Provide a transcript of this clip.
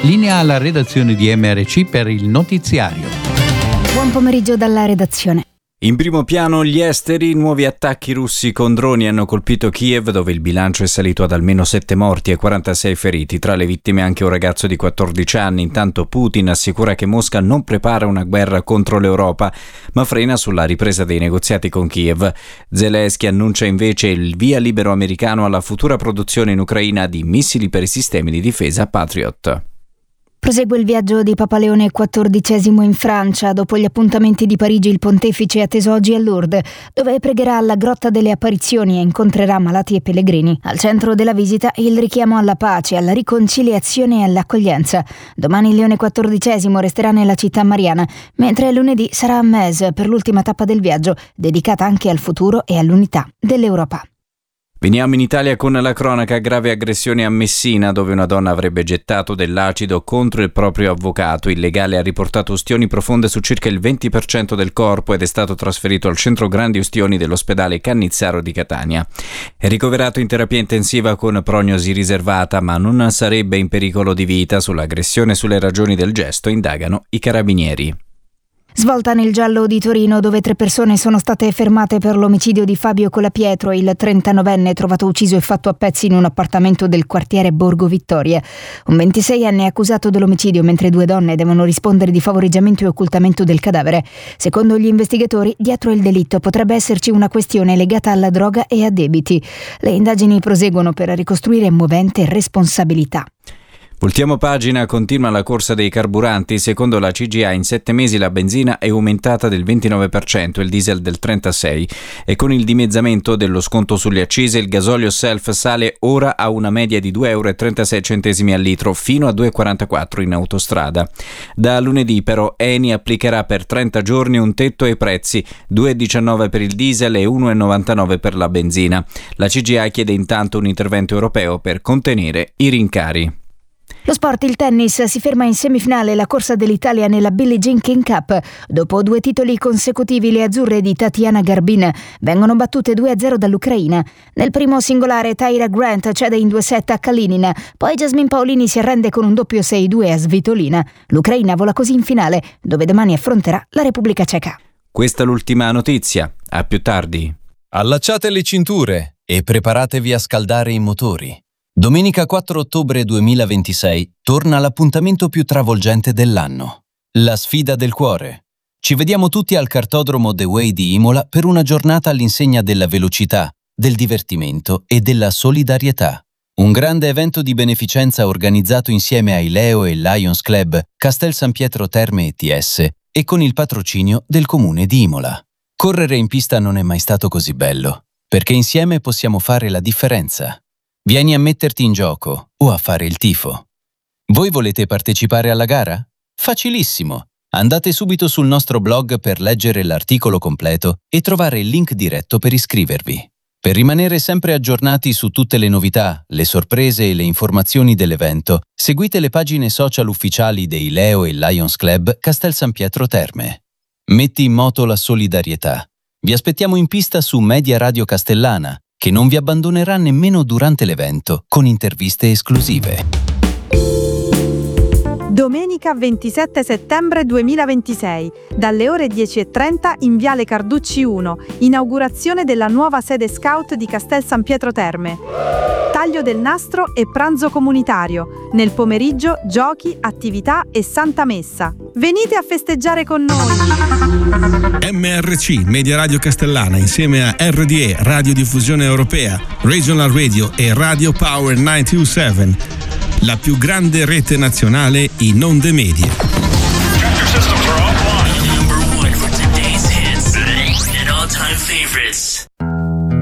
Linea alla redazione di MRC per il notiziario. Buon pomeriggio dalla redazione. In primo piano gli esteri, nuovi attacchi russi con droni hanno colpito Kiev, dove il bilancio è salito ad almeno 7 morti e 46 feriti, tra le vittime anche un ragazzo di 14 anni. Intanto Putin assicura che Mosca non prepara una guerra contro l'Europa, ma frena sulla ripresa dei negoziati con Kiev. Zelensky annuncia invece il via libero americano alla futura produzione in Ucraina di missili per i sistemi di difesa Patriot. Prosegue il viaggio di Papa Leone XIV in Francia. Dopo gli appuntamenti di Parigi, il pontefice è atteso oggi a Lourdes, dove pregherà alla Grotta delle Apparizioni e incontrerà malati e pellegrini. Al centro della visita il richiamo alla pace, alla riconciliazione e all'accoglienza. Domani Leone XIV resterà nella città mariana, mentre lunedì sarà a Metz per l'ultima tappa del viaggio, dedicata anche al futuro e all'unità dell'Europa. Veniamo in Italia con la cronaca: grave aggressione a Messina, dove una donna avrebbe gettato dell'acido contro il proprio avvocato. Il legale ha riportato ustioni profonde su circa il 20% del corpo ed è stato trasferito al centro grandi ustioni dell'ospedale Cannizzaro di Catania. È ricoverato in terapia intensiva con prognosi riservata, ma non sarebbe in pericolo di vita. Sull'aggressione e sulle ragioni del gesto indagano i carabinieri. Svolta nel giallo di Torino, dove 3 persone sono state fermate per l'omicidio di Fabio Colapietro, il 39enne trovato ucciso e fatto a pezzi in un appartamento del quartiere Borgo Vittoria. Un 26enne è accusato dell'omicidio, mentre 2 donne devono rispondere di favoreggiamento e occultamento del cadavere. Secondo gli investigatori, dietro il delitto potrebbe esserci una questione legata alla droga e a debiti. Le indagini proseguono per ricostruire movente responsabilità. Voltiamo pagina, continua la corsa dei carburanti. Secondo la CGA in 7 mesi la benzina è aumentata del 29%, il diesel del 36%, e con il dimezzamento dello sconto sulle accise il gasolio self sale ora a una media di €2,36 al litro, fino a €2,44 in autostrada. Da lunedì però Eni applicherà per 30 giorni un tetto ai prezzi, €2,19 per il diesel e €1,99 per la benzina. La CGA chiede intanto un intervento europeo per contenere i rincari. Lo sport, il tennis, si ferma in semifinale la corsa dell'Italia nella Billie Jean King Cup. Dopo 2 titoli consecutivi, le azzurre di Tatiana Garbin vengono battute 2-0 dall'Ucraina. Nel primo singolare Tyra Grant cede in 2 set a Kalinina, poi Jasmine Paolini si arrende con un doppio 6-2 a Svitolina. L'Ucraina vola così in finale, dove domani affronterà la Repubblica Ceca. Questa è l'ultima notizia. A più tardi. Allacciate le cinture e preparatevi a scaldare i motori. Domenica 4 ottobre 2026 torna l'appuntamento più travolgente dell'anno. La sfida del cuore. Ci vediamo tutti al cartodromo The Way di Imola per una giornata all'insegna della velocità, del divertimento e della solidarietà. Un grande evento di beneficenza organizzato insieme ai Leo e Lions Club, Castel San Pietro Terme ETS e con il patrocinio del Comune di Imola. Correre in pista non è mai stato così bello, perché insieme possiamo fare la differenza. Vieni a metterti in gioco o a fare il tifo. Voi volete partecipare alla gara? Facilissimo! Andate subito sul nostro blog per leggere l'articolo completo e trovare il link diretto per iscrivervi. Per rimanere sempre aggiornati su tutte le novità, le sorprese e le informazioni dell'evento, seguite le pagine social ufficiali dei Leo e Lions Club Castel San Pietro Terme. Metti in moto la solidarietà. Vi aspettiamo in pista su Media Radio Castellana, che non vi abbandonerà nemmeno durante l'evento, con interviste esclusive. Domenica 27 settembre 2026, dalle ore 10:30 in Viale Carducci 1, inaugurazione della nuova sede scout di Castel San Pietro Terme. Taglio del nastro e pranzo comunitario. Nel pomeriggio giochi, attività e Santa Messa. Venite a festeggiare con noi! MRC, Media Radio Castellana, insieme a RDE, Radiodiffusione Europea, Regional Radio e Radio Power 927, la più grande rete nazionale in onde medie. Number 1 for today's hits and all-time favorites.